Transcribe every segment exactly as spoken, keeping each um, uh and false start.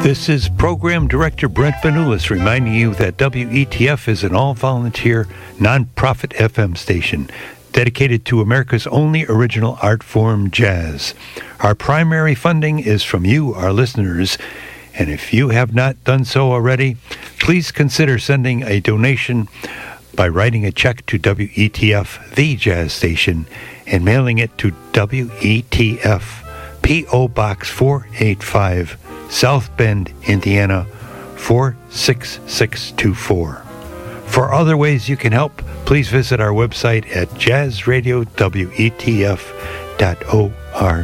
This is Program Director Brent Benulis reminding you that W E T F is an all-volunteer, non-profit F M station dedicated to America's only original art form, jazz. Our primary funding is from you, our listeners, and if you have not done so already, please consider sending a donation by writing a check to W E T F, the jazz station, and mailing it to W E T F, P O Box four eighty-five, South Bend, Indiana, four six six two four. For other ways you can help, please visit our website at jazz radio w e t f dot org.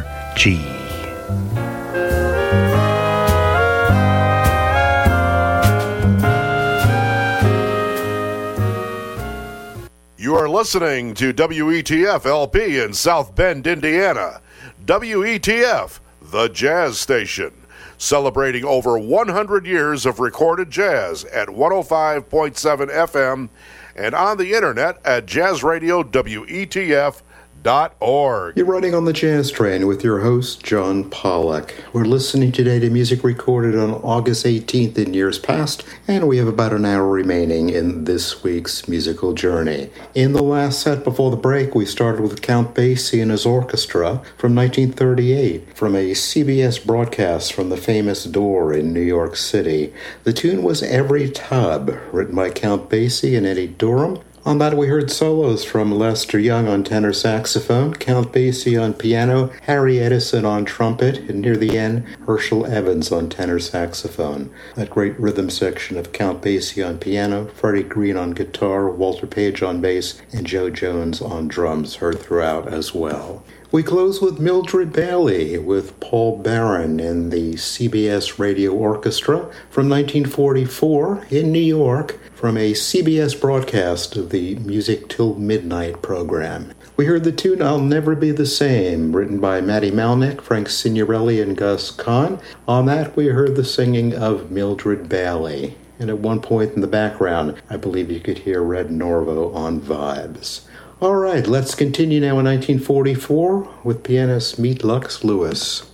You are listening to W E T F L P in South Bend, Indiana. W E T F, the jazz station, celebrating over one hundred years of recorded jazz at one oh five point seven F M and on the internet at jazz radio w e t f dot org. You're riding on the Jazz Train with your host, John Pollock. We're listening today to music recorded on August eighteenth in years past, and we have about an hour remaining in this week's musical journey. In the last set before the break, we started with Count Basie and his orchestra from nineteen thirty-eight, from a C B S broadcast from the famous Door in New York City. The tune was Every Tub, written by Count Basie and Eddie Durham. On that, we heard solos from Lester Young on tenor saxophone, Count Basie on piano, Harry Edison on trumpet, and near the end, Herschel Evans on tenor saxophone. That great rhythm section of Count Basie on piano, Freddie Green on guitar, Walter Page on bass, and Joe Jones on drums heard throughout as well. We close with Mildred Bailey with Paul Barron and the C B S Radio Orchestra from nineteen forty-four in New York, from a C B S broadcast of the Music Till Midnight program. We heard the tune I'll Never Be the Same, written by Matty Malnick, Frank Signorelli, and Gus Kahn. On that, we heard the singing of Mildred Bailey. And at one point in the background, I believe you could hear Red Norvo on vibes. All right, let's continue now in nineteen forty-four with pianist Meet Lux Lewis.